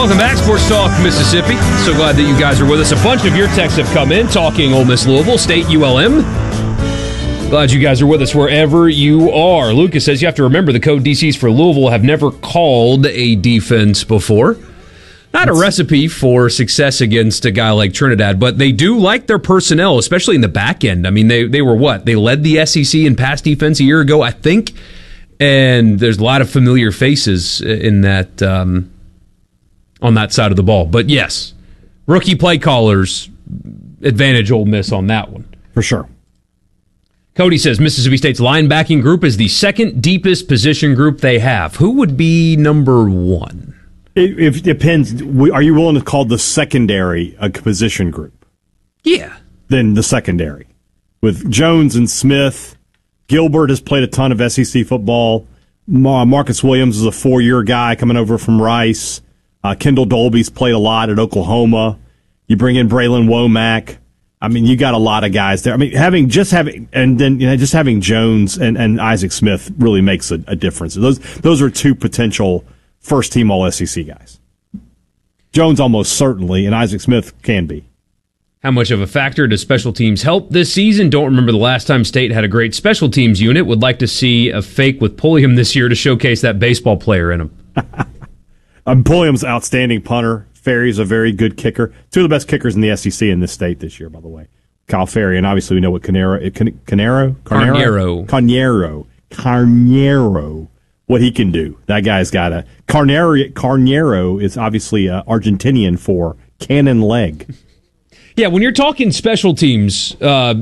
Welcome back, Sports Talk Mississippi. So glad that you guys are with us. A bunch of your texts have come in talking Ole Miss Louisville, State ULM. Glad you guys are with us wherever you are. Lucas says you have to remember the code DCs for Louisville have never called a defense before. Not a recipe for success against a guy like Trinidad, but they do like their personnel, especially in the back end. I mean, they were what? They led the SEC in pass defense a year ago, I think. And there's a lot of familiar faces in that on that side of the ball. But yes, rookie play callers advantage Ole Miss on that one. For sure. Cody says Mississippi State's linebacking group is the second deepest position group they have. Who would be number one? It depends. Are you willing to call the secondary a position group? Yeah. Then the secondary. With Jones and Smith, Gilbert has played a ton of SEC football. Marcus Williams is a 4-year guy coming over from Rice. Kendall Dolby's played a lot at Oklahoma. You bring in Braylon Womack. I mean, you got a lot of guys there. I mean, having Jones and Isaac Smith really makes a difference. Those are two potential first-team All-SEC guys. Jones almost certainly, and Isaac Smith can be. How much of a factor does special teams help this season? Don't remember the last time State had a great special teams unit. Would like to see a fake with Pulliam this year to showcase that baseball player in him. Pulliam's outstanding punter. Ferry's a very good kicker. Two of the best kickers in the SEC in this state this year, by the way. Kyle Ferry, and obviously we know what Carneiro, what he can do. That guy's got a Carneiro is obviously Argentinian for cannon leg. Yeah, when you're talking special teams,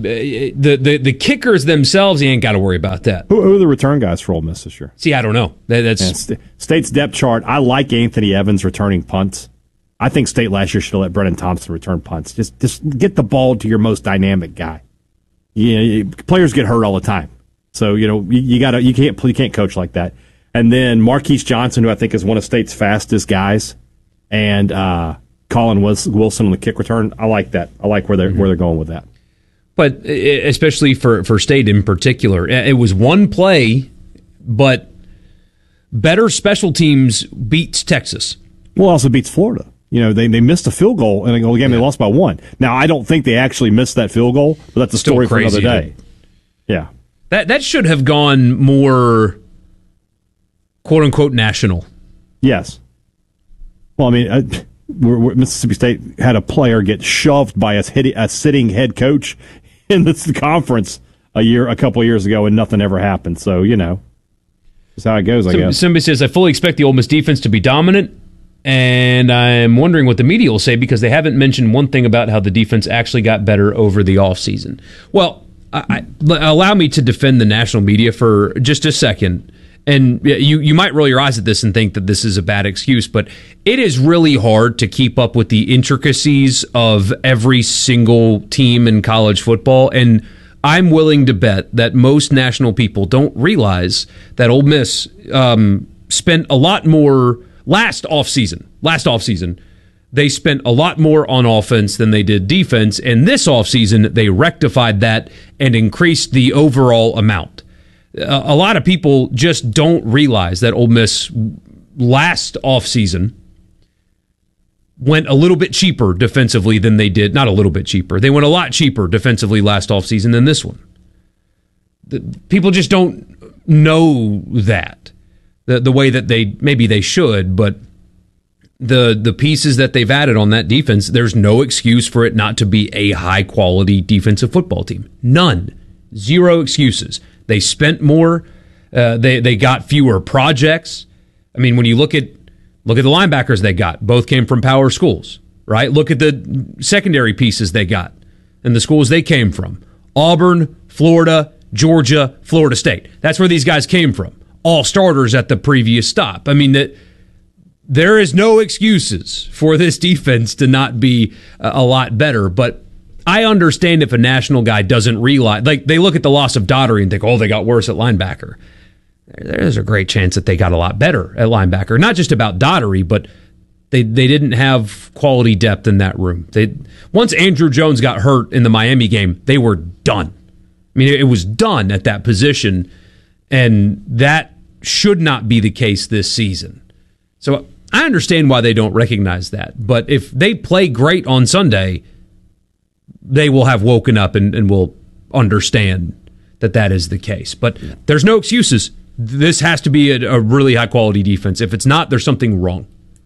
the kickers themselves, you ain't got to worry about that. Who are the return guys for Ole Miss this year? See, I don't know. That's State's depth chart. I like Anthony Evans returning punts. I think State last year should have let Brennan Thompson return punts. Just get the ball to your most dynamic guy. Players get hurt all the time, so you can't coach like that. And then Marquise Johnson, who I think is one of State's fastest guys, and Colin Wilson on the kick return. I like that. I like where they're going with that. But especially for State in particular, it was one play, but better special teams beats Texas. Well, it also beats Florida. They missed a field goal in a game. They lost by 1. Now, I don't think they actually missed that field goal, but that's a story for another day. Yeah. That should have gone more, quote-unquote, national. Yes. Well, I mean, Mississippi State had a player get shoved by a sitting head coach in this conference a couple of years ago, and nothing ever happened. So, that's how it goes, I guess. Somebody says, I fully expect the Ole Miss defense to be dominant. And I'm wondering what the media will say because they haven't mentioned one thing about how the defense actually got better over the offseason. Well, allow me to defend the national media for just a second. And you might roll your eyes at this and think that this is a bad excuse, but it is really hard to keep up with the intricacies of every single team in college football. And I'm willing to bet that most national people don't realize that Ole Miss spent a lot more last offseason, they spent a lot more on offense than they did defense, and this offseason they rectified that and increased the overall amount. A lot of people just don't realize that Ole Miss last offseason went a little bit cheaper defensively than they did. Not a little bit cheaper. They went a lot cheaper defensively last offseason than this one. People just don't know that. The way that maybe they should, but the pieces that they've added on that defense, there's no excuse for it not to be a high-quality defensive football team. None. Zero excuses. They spent more. They got fewer projects. I mean, when you look at the linebackers they got, both came from power schools, right? Look at the secondary pieces they got and the schools they came from. Auburn, Florida, Georgia, Florida State. That's where these guys came from. All starters at the previous stop. I mean, there is no excuses for this defense to not be a lot better, but I understand if a national guy doesn't realize, like they look at the loss of Daugherty and think, oh, they got worse at linebacker. There's a great chance that they got a lot better at linebacker. Not just about Daugherty, but they didn't have quality depth in that room. Once Andrew Jones got hurt in the Miami game, they were done. I mean, it was done at that position. And that should not be the case this season. So I understand why they don't recognize that. But if they play great on Sunday, they will have woken up and will understand that is the case. But there's no excuses. This has to be a really high-quality defense. If it's not, there's something wrong.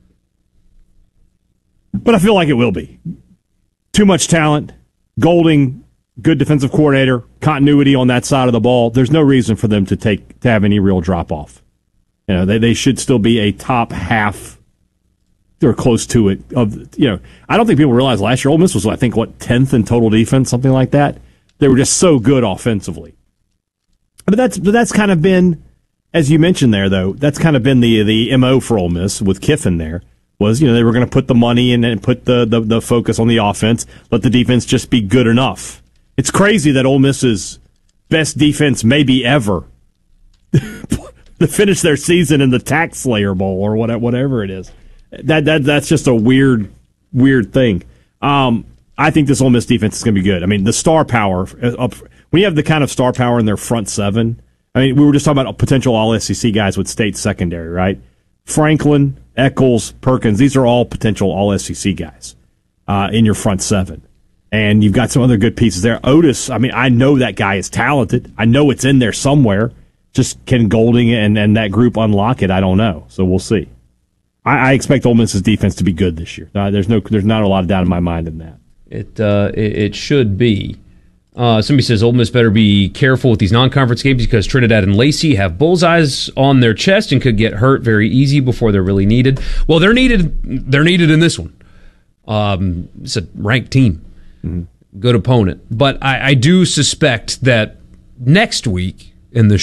But I feel like it will be. Too much talent. Golding, good defensive coordinator, continuity on that side of the ball. There's no reason for them to have any real drop-off. You know, they should still be a top half or close to it. I don't think people realize last year Ole Miss was, 10th in total defense, something like that. They were just so good offensively. But that's kind of been, as you mentioned there, though, that's kind of been the MO for Ole Miss with Kiffin there. Was, they were going to put the money in and put the focus on the offense, let the defense just be good enough. It's crazy that Ole Miss's best defense maybe ever to finish their season in the Tax Slayer Bowl or whatever it is. That's just a weird thing. I think this Ole Miss defense is going to be good. I mean, the star power, when you have the kind of star power in their front seven, I mean, we were just talking about potential All-SEC guys with state secondary, right? Franklin, Eccles, Perkins, these are all potential All-SEC guys in your front seven. And you've got some other good pieces there. Otis, I mean, I know that guy is talented. I know it's in there somewhere. Just can Golding and that group unlock it? I don't know. So we'll see. I expect Ole Miss's defense to be good this year. There's not a lot of doubt in my mind in that. It should be. Somebody says Ole Miss better be careful with these non-conference games because Trinidad and Lacey have bullseyes on their chest and could get hurt very easy before they're really needed. Well, they're needed in this one. It's a ranked team, good opponent. But I do suspect that next week in the